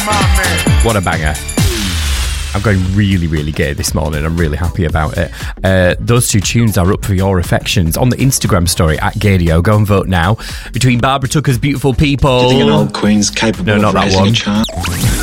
What a banger. I'm going really, really gay this morning. I'm really happy about it. Those two tunes are up for your affections on the Instagram story at Gadio. Go and vote now between Barbara Tucker's Beautiful People. Do you think an old queen's capable of raising a child?